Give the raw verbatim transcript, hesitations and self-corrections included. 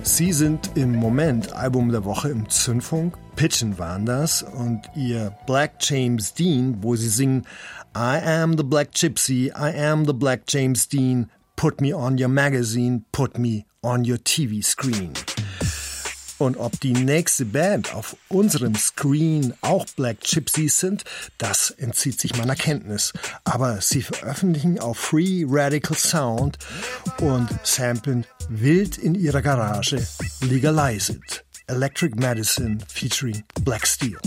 Sie sind im Moment Album der Woche im Zündfunk. Pitchen waren das. Und ihr Black James Dean, wo sie singen I am the Black Gypsy, I am the Black James Dean, put me on your magazine, put me on your T V screen. Und ob die nächste Band auf unserem Screen auch Black Gypsies sind, das entzieht sich meiner Kenntnis. Aber sie veröffentlichen auf Free Radical Sound und samplen wild in ihrer Garage Legalize It. Electric Medicine featuring Black Steel.